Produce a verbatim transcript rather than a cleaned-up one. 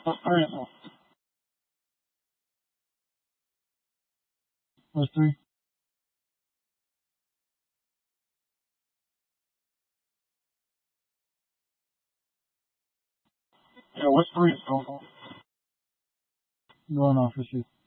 What's three? What's three? Yeah, what's three? Going on for shit.